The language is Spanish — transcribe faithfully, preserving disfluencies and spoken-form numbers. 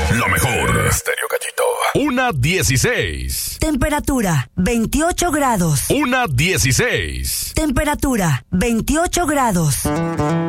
Lo mejor. Estéreo Cachito. Una dieciséis. Temperatura veintiocho grados. Una dieciséis. Temperatura veintiocho grados.